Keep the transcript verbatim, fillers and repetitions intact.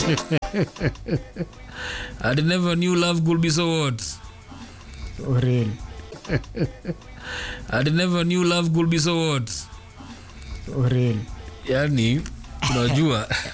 I never knew love could be so what? So real. I never knew love could be so what? So real. Yani unajua